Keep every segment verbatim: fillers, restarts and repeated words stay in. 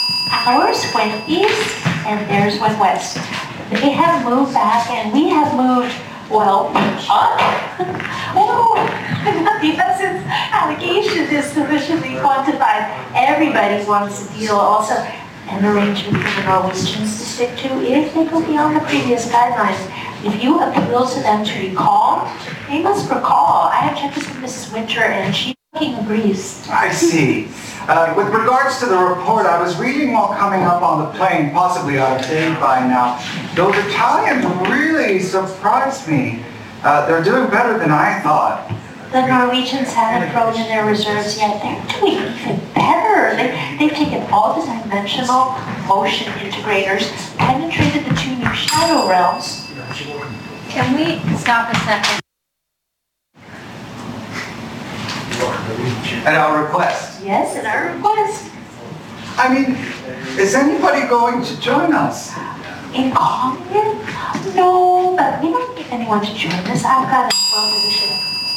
Ours went east and theirs went west. They have moved back and we have moved, well, up. Oh, the essence allegation is sufficiently quantified. Everybody wants a deal also. An arrangement for the Norwegians to stick to if they go beyond the previous guidelines. If you appeal to them to recall, they must recall. I have checked this with Missus Winter and she fucking agrees. I see. Uh, with regards to the report, I was reading while coming up on the plane, possibly out of date by now. Those Italians really surprised me. Uh, they're doing better than I thought. The Norwegians haven't frozen their reserves yet. They're doing even better. They, they've taken all the dimensional motion integrators, penetrated the two new shadow realms. Can we stop a second? At our request. Yes, at our request. I mean, is anybody going to join us? In common? No, but we don't need anyone to join us. I've got a small position.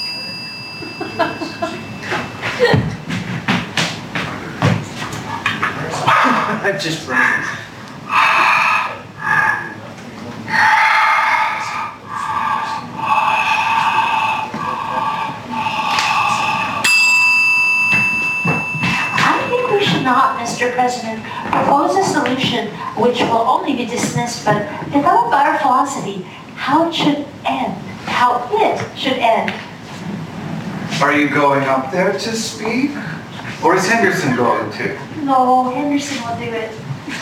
I'm just frozen. Not, Mister President, propose a solution which will only be dismissed, but develop our philosophy, how it should end, how it should end. Are you going up there to speak? Or is Henderson going to? No, Henderson will do it.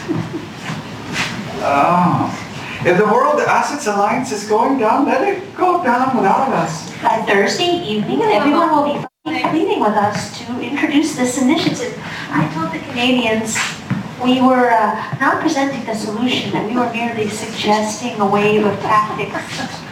Oh. If the World Assets Alliance is going down, let it go down without us. By Thursday evening, everyone will be pleading with us to introduce this initiative. I told the Canadians we were uh, not presenting the solution, that we were merely suggesting a wave of tactics.